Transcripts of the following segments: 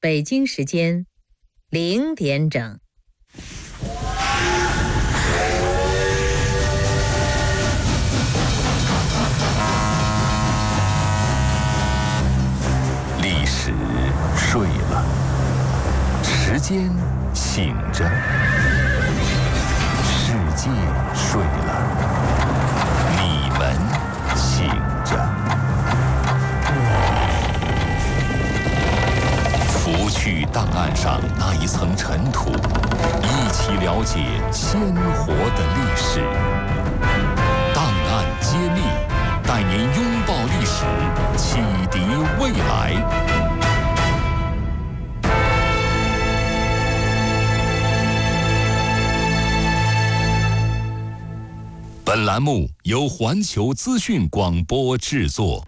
北京时间0点整。 历史睡了，时间醒着，世界睡了，你们醒着。拂去档案上那一层尘土，一起了解鲜活的历史。档案揭秘，带您拥抱历史，启迪未来。本栏目由环球资讯广播制作。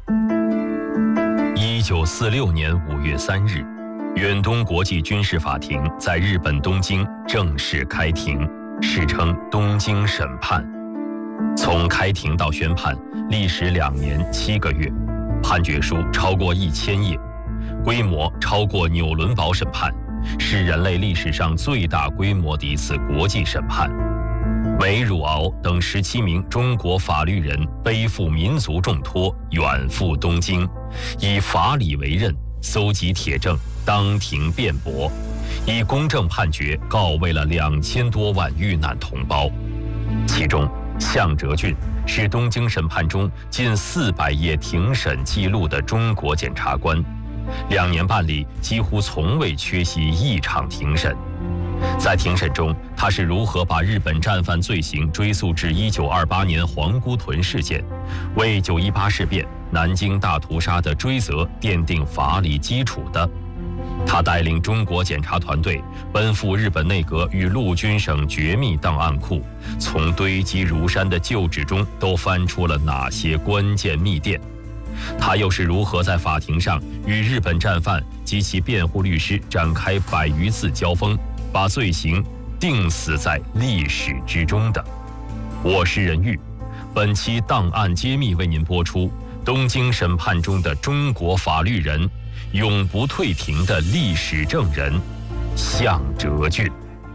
1946年5月3日，远东国际军事法庭在日本东京正式开庭，史称东京审判。从开庭到宣判，历时2年7个月，判决书超过1000页，规模超过纽伦堡审判，是人类历史上最大规模的一次国际审判。梅汝敖等17名中国法律人背负民族重托，远赴东京，以法理为任，搜集铁证，当庭辩驳，以公正判决告慰了2000多万遇难同胞。其中向哲俊是东京审判中近400页庭审记录的中国检察官，2年半里几乎从未缺席一场庭审。在庭审中，他是如何把日本战犯罪行追溯至1928年皇姑屯事件，为918事变、南京大屠杀的追责奠定法理基础的？他带领中国检察团队奔赴日本内阁与陆军省绝密档案库，从堆积如山的旧址中都翻出了哪些关键密电？他又是如何在法庭上与日本战犯及其辩护律师展开100余次交锋，把罪行定死在历史之中的？我是任玉，本期档案揭秘为您播出东京审判中的中国法律人，永不退庭的历史证人向哲俊。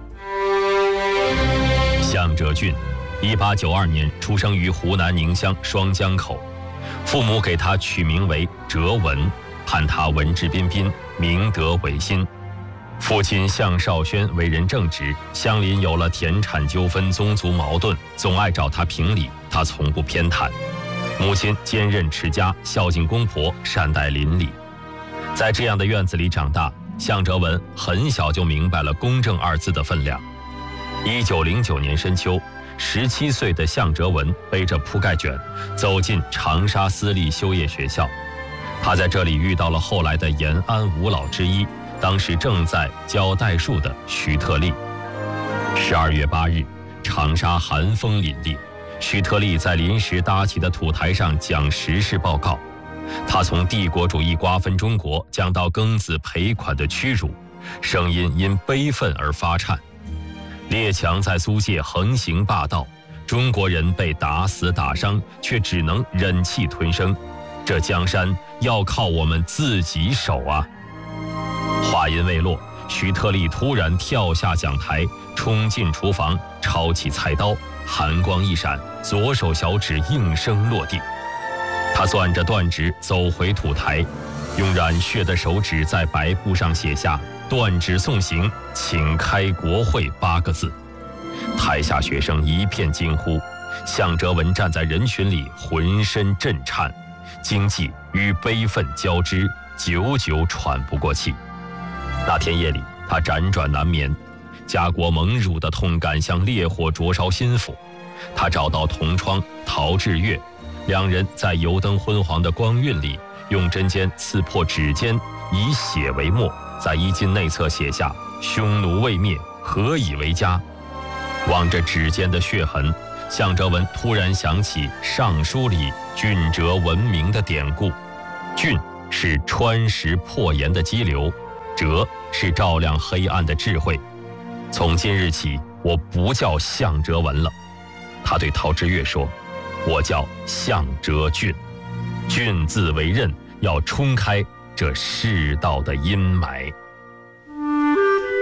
向哲俊1892年出生于湖南宁乡双江口，父母给他取名为哲文，盼他文质彬彬，明德维新。父亲向少轩为人正直，乡邻有了田产纠纷、宗族矛盾，总爱找他评理，他从不偏袒。母亲坚韧持家，孝敬公婆，善待邻里。在这样的院子里长大，向哲文很小就明白了公正2字的分量。1909年深秋，17岁的向哲文背着铺盖卷走进长沙私立修业学校，他在这里遇到了后来的延安5老之一，当时正在教代数的徐特立。12月8日，长沙寒风凛冽，徐特立在临时搭起的土台上讲时事报告。他从帝国主义瓜分中国讲到庚子赔款的屈辱，声音因悲愤而发颤。列强在租界横行霸道，中国人被打死打伤，却只能忍气吞声。这江山要靠我们自己守啊！话音未落，徐特立突然跳下讲台，冲进厨房，抄起菜刀，寒光一闪，左手小指应声落地。他攥着断指走回土台，用染血的手指在白布上写下“断指送行，请开国会”8个字。台下学生一片惊呼，向哲文站在人群里，浑身震颤，惊悸与悲愤交织，久久喘不过气。那天夜里，他辗转难眠，家国蒙辱的痛感像烈火灼烧心腹。他找到同窗陶志岳，2人在油灯昏黄的光晕里，用针尖刺破指尖，以血为墨，在衣襟内侧写下“匈奴未灭，何以为家”。望着指尖的血痕，向哲文突然想起《尚书》里俊哲闻名的典故。俊是穿石破岩的激流，哲是照亮黑暗的智慧。从今日起，我不叫向哲文了。他对陶志岳说：“我叫向哲俊，俊字为刃，要冲开这世道的阴霾。”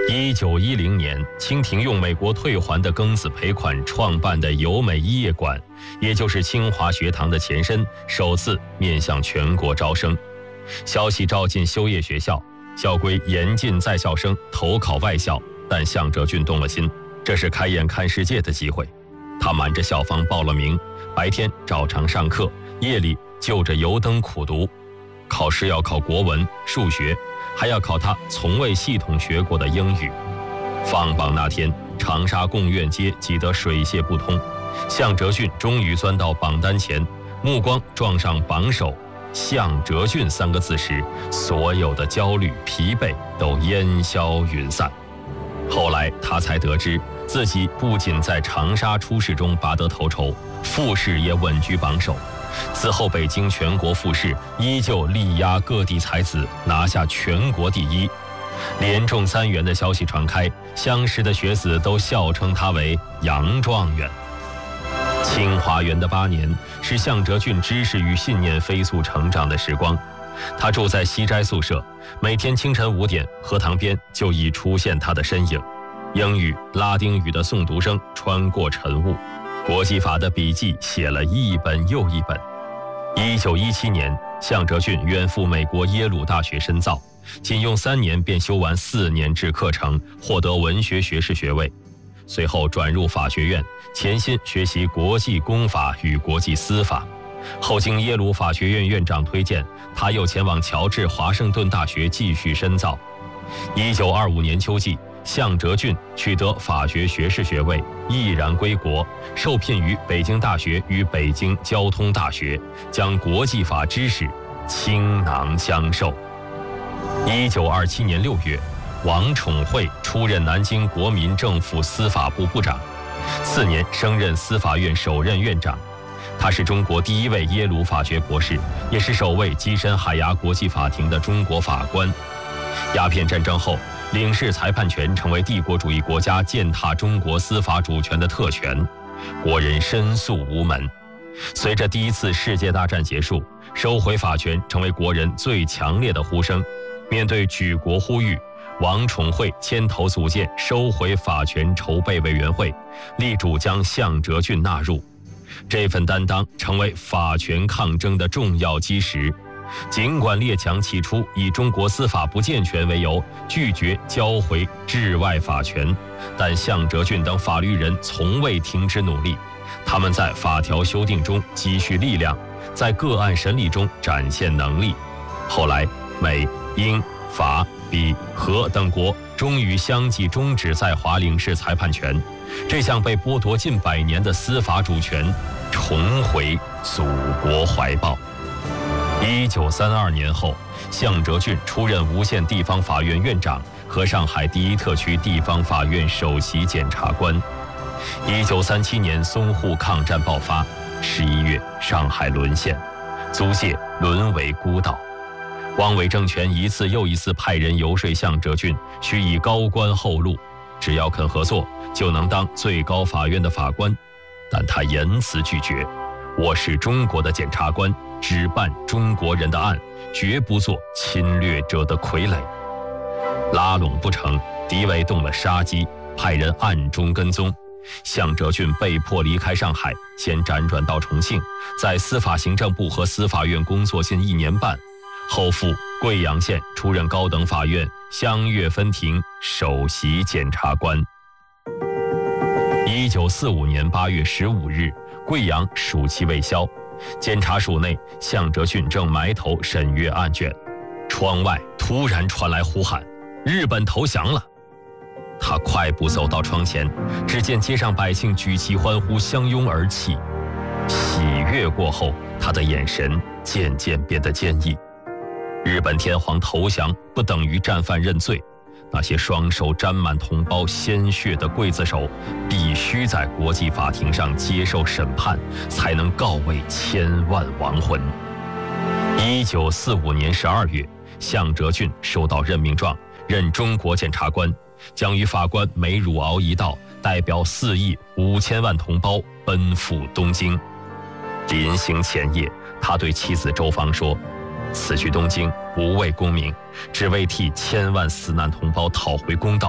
1910年，清廷用美国退还的庚子赔款创办的友美医业馆，也就是清华学堂的前身，首次面向全国招生。消息照进修业学校，校规严禁在校生投考外校，但向哲俊动了心，这是开眼看世界的机会。他瞒着校方报了名，白天照常上课，夜里就着油灯苦读。考试要考国文、数学，还要考他从未系统学过的英语。放榜那天，长沙贡院街挤得水泄不通，向哲俊终于钻到榜单前，目光撞上榜首向哲俊3个字时，所有的焦虑、疲惫都烟消云散。后来他才得知，自己不仅在长沙初试中拔得头筹，复试也稳居榜首。此后北京全国复试依旧力压各地才子，拿下全国第一。连中3元的消息传开，相识的学子都笑称他为杨状元。清华园的8年是向哲俊知识与信念飞速成长的时光。他住在西斋宿舍，每天清晨5点，课堂边就已出现他的身影。英语、拉丁语的诵读声穿过晨雾，国际法的笔记写了一本又一本。1917年，向哲俊远赴美国耶鲁大学深造，仅用3年便修完4年制课程，获得文学学士学位。随后转入法学院，潜心学习国际公法与国际司法。后经耶鲁法学院院长推荐，他又前往乔治华盛顿大学继续深造。1925年秋季，向哲俊取得法学学士学位，毅然归国，受聘于北京大学与北京交通大学，将国际法知识倾囊相授。1927年6月，王宠惠出任南京国民政府司法部部长，次年升任司法院首任院长。他是中国第1位耶鲁法学博士，也是首位跻身海牙国际法庭的中国法官。鸦片战争后，领事裁判权成为帝国主义国家践踏中国司法主权的特权，国人申诉无门。随着第1次世界大战结束，收回法权成为国人最强烈的呼声。面对举国呼吁，王宠惠牵头组建收回法权筹备委员会，力主将向哲俊纳入。这份担当成为法权抗争的重要基石。尽管列强起初以中国司法不健全为由，拒绝交回治外法权，但向哲俊等法律人从未停止努力。他们在法条修订中积蓄力量，在个案审理中展现能力。后来，美、英、法、比、荷等国终于相继终止在华领事裁判权，这项被剥夺近100年的司法主权重回祖国怀抱。1932年后，向哲俊出任无线地方法院院长和上海第1特区地方法院首席检察官。1937年淞沪抗战爆发，11月上海沦陷，租界沦为孤岛。汪伪政权一次又一次派人游说向哲俊，许以高官厚禄，只要肯合作，就能当最高法院的法官。但他严词拒绝：“我是中国的检察官，只办中国人的案，绝不做侵略者的傀儡。”拉拢不成，敌伪动了杀机，派人暗中跟踪。向哲俊被迫离开上海，先辗转到重庆，在司法行政部和司法院工作近1年半，后赴贵阳县出任高等法院湘粤分庭首席检察官。1945年8月15日，贵阳暑期未消，检察署内，向哲俊正埋头审阅案卷，窗外突然传来呼喊：“日本投降了！”他快步走到窗前，只见街上百姓举旗欢呼，相拥而泣。喜悦过后，他的眼神渐渐变得坚毅。日本天皇投降不等于战犯认罪，那些双手沾满同胞鲜血的刽子手，必须在国际法庭上接受审判，才能告慰千万亡魂。1945年12月，向哲俊收到任命状，任中国检察官，将与法官梅汝敖一道，代表4亿5千万同胞奔赴东京。临行前夜，他对妻子周芳说：“此去东京不为功名，只为替千万死难同胞讨回公道。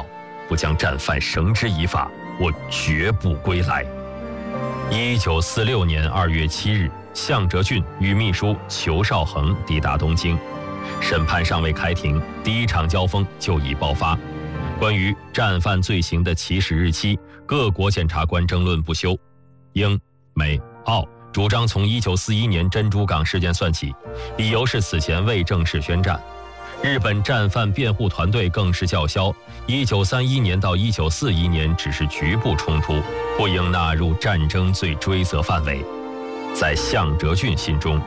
不将战犯绳之以法，我绝不归来。1946年2月7日，项哲浚与秘书裘绍恒抵达东京，审判尚未开庭，第一场交锋就已爆发。关于战犯罪行的起始日期，各国检察官争论不休。英、美、澳主张从1941年珍珠港事件算起，理由是此前未正式宣战。日本战犯辩护团队更是叫嚣，1931年到1941年只是局部冲突，不应纳入战争罪追责范围。在项哲浚心中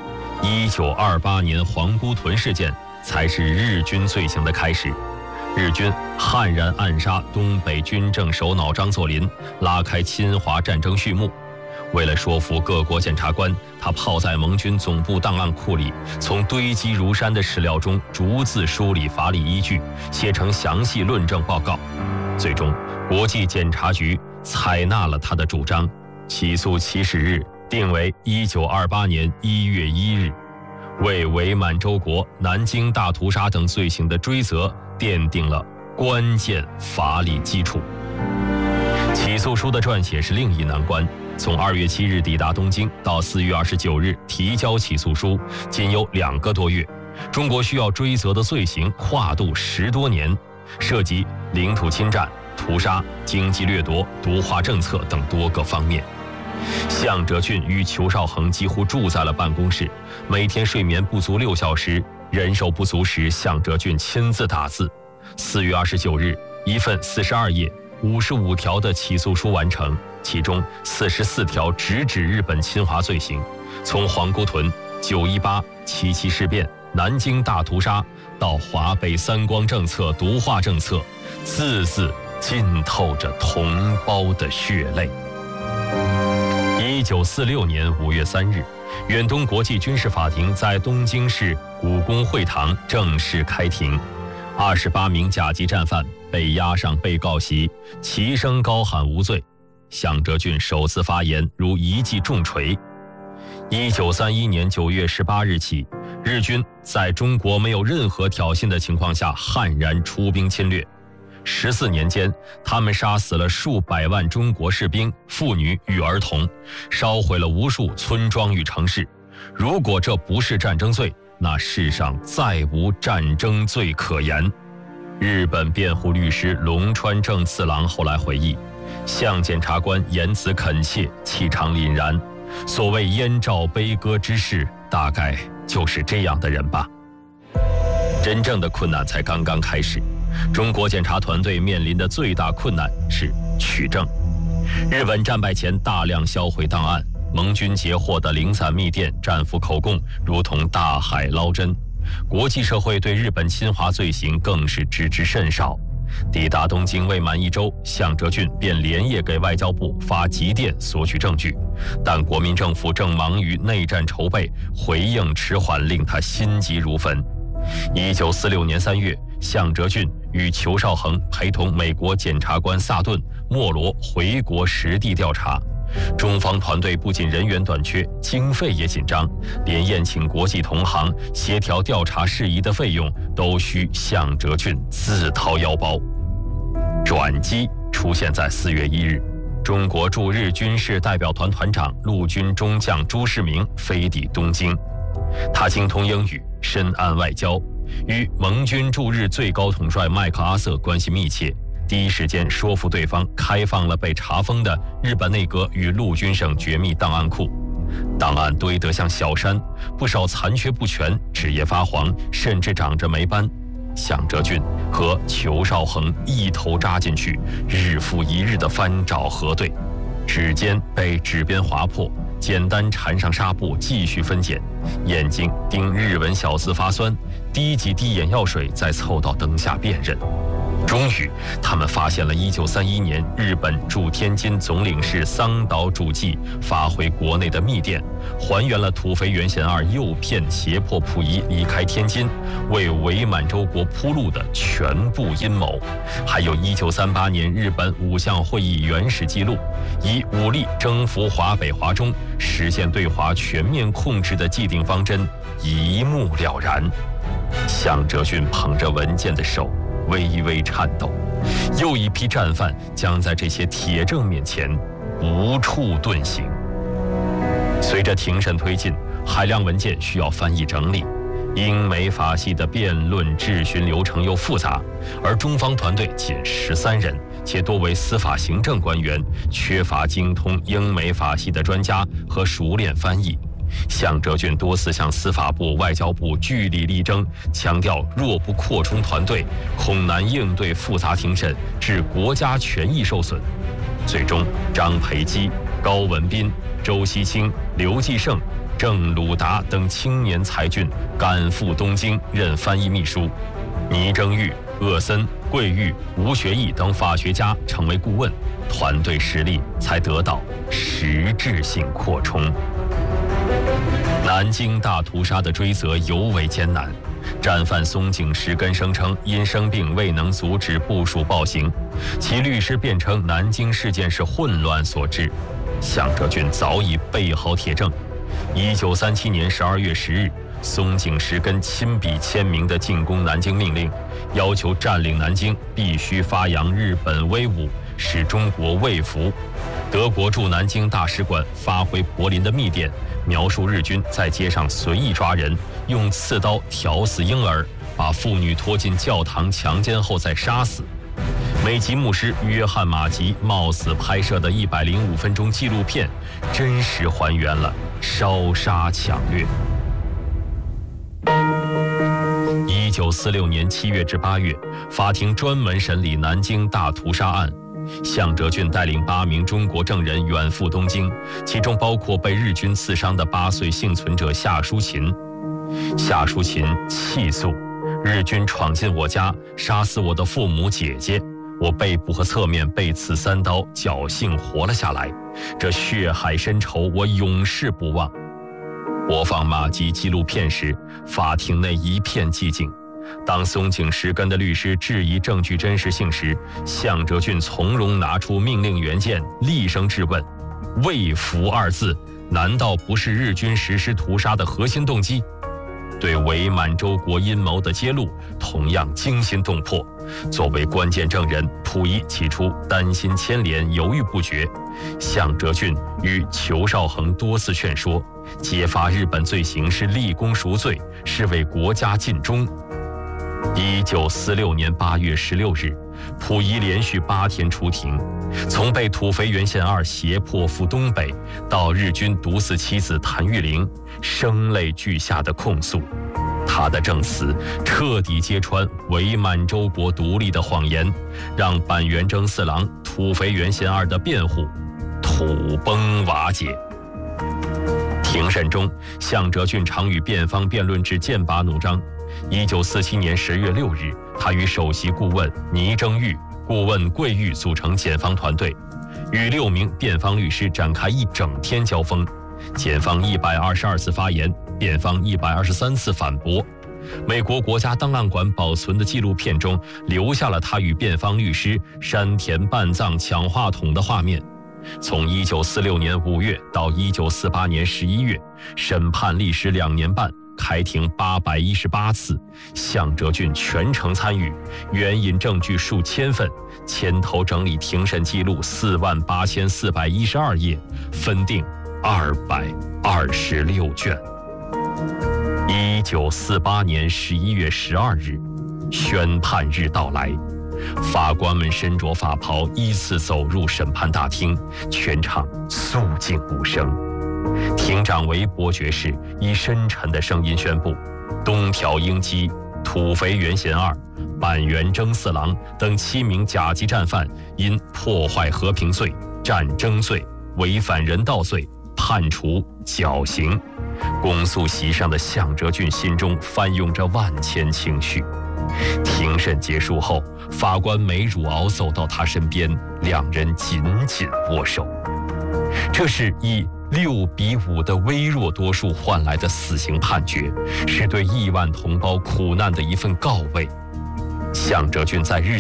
，1928年皇姑屯事件才是日军罪行的开始。日军悍然暗杀东北军政首脑张作霖，拉开侵华战争序幕。为了说服各国检察官，他泡在盟军总部档案库里，从堆积如山的史料中逐字梳理法理依据，写成详细论证报告。最终，国际检察局采纳了他的主张，起诉起始日定为1928年1月1日，为伪满洲国、南京大屠杀等罪行的追责奠定了关键法理基础。起诉书的撰写是另一难关。从2月7日抵达东京到4月29日提交起诉书，仅有2个多月。中国需要追责的罪行跨度10多年，涉及领土侵占、屠杀、经济掠夺、独化政策等多个方面。项哲浚与裘绍恒几乎住在了办公室，每天睡眠不足6小时，人手不足时，项哲浚亲自打字。4月29日，一份42页、55条的起诉书完成，其中44条直指日本侵华罪行，从皇姑屯、918、77事变、南京大屠杀到华北三光政策、独化政策，字字浸透着同胞的血泪。1946年5月3日，远东国际军事法庭在东京市故宫会堂正式开庭，28名甲级战犯被押上被告席，齐声高喊无罪。项哲浚首次发言如一记重锤。1931年9月18日起，日军在中国没有任何挑衅的情况下悍然出兵侵略。14年间，他们杀死了数百万中国士兵、妇女与儿童，烧毁了无数村庄与城市。如果这不是战争罪，那世上再无战争罪可言。日本辩护律师龙川正次郎后来回忆，项检察官言辞恳切，气场凛然，所谓燕赵悲歌之士，大概就是这样的人吧。真正的困难才刚刚开始，中国检察团队面临的最大困难是取证。日本战败前大量销毁档案，盟军截获的零散密电、战俘口供如同大海捞针，国际社会对日本侵华罪行更是知之甚少。抵达东京未满1周，项哲浚便连夜给外交部发急电索取证据，但国民政府正忙于内战筹备，回应迟缓，令他心急如焚。1946年3月，项哲浚与裘绍恒陪同美国检察官萨顿、莫罗回国实地调查。中方团队不仅人员短缺，经费也紧张，连宴请国际同行、协调调查事宜的费用都需项哲浚自掏腰包。转机出现在4月1日，中国驻日军事代表团团长陆军中将朱世明飞抵东京。他精通英语，深谙外交，与盟军驻日最高统帅麦克阿瑟关系密切，第一时间说服对方开放了被查封的日本内阁与陆军省绝密档案库。档案堆得像小山，不少残缺不全，纸页发黄，甚至长着霉斑。项哲浚和裘绍恒一头扎进去，日复一日的翻找核对，指尖被纸边划破，简单缠上纱布继续分拣，眼睛盯日文小字发酸，滴几滴眼药水再凑到灯下辨认。终于，他们发现了1931年日本驻天津总领事桑岛主纪发回国内的密电，还原了土肥原贤二诱骗胁迫溥仪离开天津，为伪满洲国铺路的全部阴谋。还有1938年日本5项会议原始记录，以武力征服华北华中，实现对华全面控制的既定方针一目了然。项哲浚捧着文件的手微微颤抖。又一批战犯将在这些铁证面前无处遁形。随着庭审推进，海量文件需要翻译整理，英美法系的辩论质询流程又复杂，而中方团队仅13人，且多为司法行政官员，缺乏精通英美法系的专家和熟练翻译。向哲俊多次向司法部、外交部据理力争，强调若不扩充团队，恐难应对复杂庭审，致国家权益受损。最终，张培基、高文彬、周锡清、刘继胜、郑鲁达等青年才俊赶赴东京任翻译秘书，倪征玉、鄂森、桂玉、吴学义等法学家成为顾问，团队实力才得到实质性扩充。南京大屠杀的追责尤为艰难，战犯松井石根声称因生病未能阻止部属暴行，其律师辩称南京事件是混乱所致。向哲俊早已备好铁证。1937年12月10日，松井石根亲笔签名的进攻南京命令，要求占领南京必须发扬日本威武，使中国畏服。德国驻南京大使馆发回柏林的密电，描述日军在街上随意抓人，用刺刀挑死婴儿，把妇女拖进教堂强奸后再杀死。美籍牧师约翰·马吉冒死拍摄的105分钟纪录片，真实还原了烧杀抢掠。1946年7月至8月，法庭专门审理南京大屠杀案。向哲俊带领8名中国证人远赴东京，其中包括被日军刺伤的8岁幸存者夏淑琴。夏淑琴气诉：日军闯进我家，杀死我的父母姐姐，我背部和侧面被刺3刀，侥幸活了下来。这血海深仇，我永世不忘。播放马吉纪录片时，法庭内一片寂静。当松井石根的律师质疑证据真实性时，向哲俊从容拿出命令原件，厉声质问：畏服2字难道不是日军实施屠杀的核心动机？对伪满洲国阴谋的揭露同样惊心动魄。作为关键证人，溥仪起初担心牵连，犹豫不决。向哲俊与裘绍恒多次劝说，揭发日本罪行是立功赎罪，是为国家尽忠。1946年8月16日，溥仪连续8天出庭，从被土肥原贤二胁迫赴东北，到日军毒死妻子谭玉玲，声泪俱下的控诉。他的证词彻底揭穿伪满洲国独立的谎言，让板垣征四郎、土肥原贤二的辩护土崩瓦解。庭审中，向哲俊常与辩方辩论至剑拔弩张。1947年10月6日，他与首席顾问倪征玉、顾问桂玉组成检方团队，与6名辩方律师展开一整天交锋。检方122次发言，辩方123次反驳。美国国家档案馆保存的纪录片中留下了他与辩方律师山田半藏抢话筒的画面。从1946年5月到1948年11月，审判历时2年半，开庭818次，向哲俊全程参与，援引证据数千份，牵头整理庭审记录48412页，分定226卷。1948年11月12日，宣判日到来，法官们身着法袍依次走入审判大厅，全场肃静无声。庭长韦伯爵士以深沉的声音宣布：东条英机、土肥原贤二、板垣征四郎等7名甲级战犯因破坏和平罪、战争罪、违反人道罪判处绞刑。公诉席上的向哲俊心中翻涌着万千情绪。庭审结束后，法官梅汝敖走到他身边，2人紧紧握手。这是以6-5的微弱多数换来的死刑判决，是对亿万同胞苦难的一份告慰。向哲俊在日